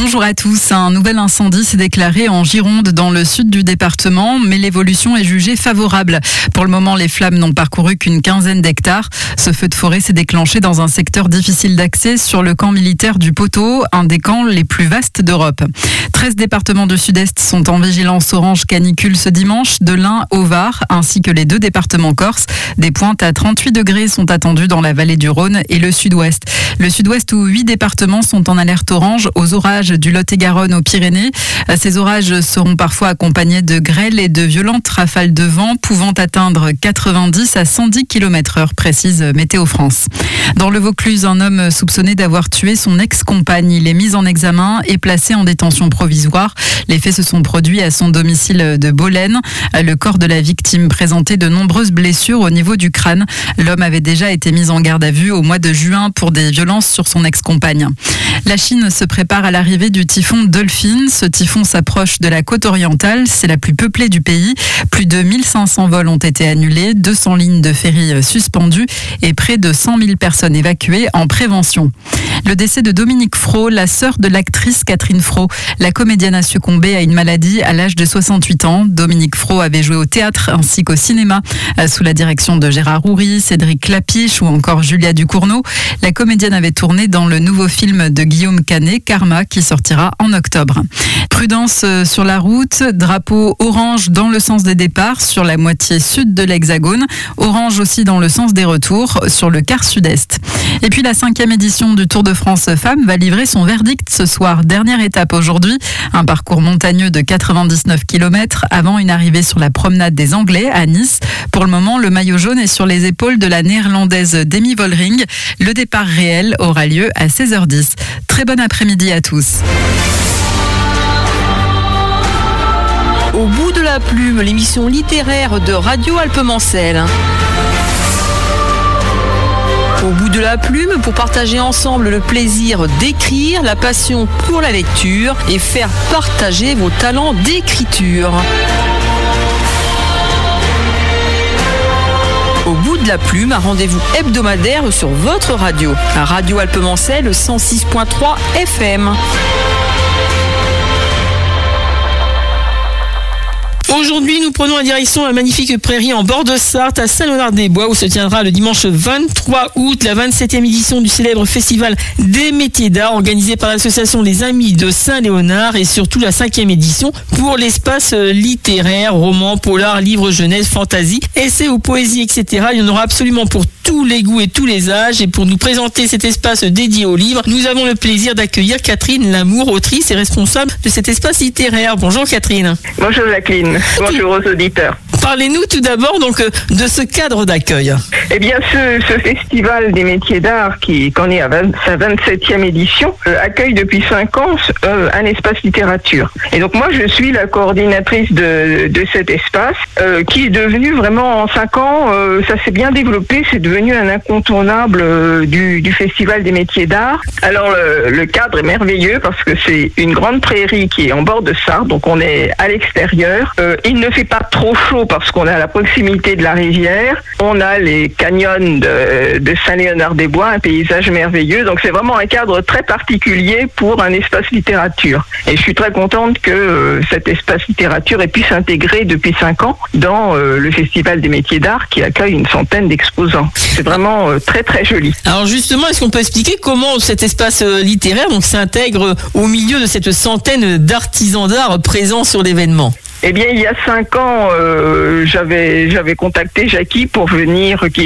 Bonjour à tous. Un nouvel incendie s'est déclaré en Gironde dans le sud du département, mais l'évolution est jugée favorable. Pour le moment, les flammes n'ont parcouru qu'une quinzaine d'hectares. Ce feu de forêt s'est déclenché dans un secteur difficile d'accès sur le camp militaire du Poteau, un des camps les plus vastes d'Europe. 13 départements du sud-est sont en vigilance orange canicule ce dimanche, de l'Ain au Var, ainsi que les 2 départements corses. Des pointes à 38 degrés sont attendues dans la vallée du Rhône et le sud-ouest. Le sud-ouest où 8 départements sont en alerte orange aux orages du Lot-et-Garonne aux Pyrénées. Ces orages seront parfois accompagnés de grêles et de violentes rafales de vent pouvant atteindre 90 à 110 km/h, précise Météo France. Dans le Vaucluse, un homme soupçonné d'avoir tué son ex-compagne. Il est mis en examen et placé en détention provisoire. Les faits se sont produits à son domicile de Bolène. Le corps de la victime présentait de nombreuses blessures au niveau du crâne. L'homme avait déjà été mis en garde à vue au mois de juin pour des violences sur son ex-compagne. La Chine se prépare à l'arrivée du typhon Dolphin. Ce typhon s'approche de la côte orientale. C'est la plus peuplée du pays. Plus de 1500 vols ont été annulés, 200 lignes de ferry suspendues et près de 100 000 personnes évacuées en prévention. Le décès de Dominique Fro, la sœur de l'actrice Catherine Fro. La comédienne a succombé à une maladie à l'âge de 68 ans. Dominique Fro avait joué au théâtre ainsi qu'au cinéma sous la direction de Gérard Houry, Cédric Clapiche ou encore Julia Ducournau. La comédienne avait tourné dans le nouveau film de Guillaume Canet, Karma, qui sortira en octobre. Prudence sur la route, drapeau orange dans le sens des départs sur la moitié sud de l'Hexagone, orange aussi dans le sens des retours sur le quart sud-est. Et puis la 5e édition du Tour de France Femmes va livrer son verdict ce soir. Dernière étape aujourd'hui, un parcours montagneux de 99 km avant une arrivée sur la promenade des Anglais à Nice. Pour le moment, le maillot jaune est sur les épaules de la néerlandaise Demi Vollering. Le départ réel aura lieu à 16h10. Très bon après-midi à tous. Au bout de la plume, l'émission littéraire de Radio Alpemancel. Au bout de la plume, pour partager ensemble le plaisir d'écrire, la passion pour la lecture et faire partager vos talents d'écriture. Au bout de la plume, un rendez-vous hebdomadaire sur votre radio. À Radio Alpemancel 106.3 FM. Aujourd'hui, nous prenons la direction à la magnifique prairie en bord de Sarthe à Saint-Léonard-des-Bois où se tiendra le dimanche 23 août la 27e édition du célèbre festival des métiers d'art organisé par l'association Les Amis de Saint-Léonard et surtout la 5e édition pour l'espace littéraire, romans, polars, livres jeunesse, fantasy, essais ou poésie, etc. Il y en aura absolument pour tous les goûts et tous les âges. Et pour nous présenter cet espace dédié aux livres, nous avons le plaisir d'accueillir Catherine Lamour, autrice et responsable de cet espace littéraire. Bonjour Catherine. Bonjour Jacqueline. Bonjour aux auditeurs. Parlez-nous tout d'abord donc de ce cadre d'accueil. Eh bien, ce festival des métiers d'art qui en est à sa 27e édition accueille depuis 5 ans un espace littérature. Et donc moi, je suis la coordinatrice de cet espace qui est devenu vraiment en 5 ans, ça s'est bien développé, c'est devenu un incontournable du festival des métiers d'art. Alors le cadre est merveilleux parce que c'est une grande prairie qui est en bord de Sarthe, donc on est à l'extérieur. Il ne fait pas trop chaud parce qu'on est à la proximité de la rivière. On a les canyons de Saint-Léonard-des-Bois, un paysage merveilleux. Donc c'est vraiment un cadre très particulier pour un espace littérature. Et je suis très contente que cet espace littérature ait pu s'intégrer depuis 5 ans dans le Festival des métiers d'art qui accueille une centaine d'exposants. C'est vraiment très très joli. Alors justement, est-ce qu'on peut expliquer comment cet espace littéraire donc s'intègre au milieu de cette centaine d'artisans d'art présents sur l'événement ? Eh bien, il y a 5 ans, j'avais contacté Jackie pour venir, qui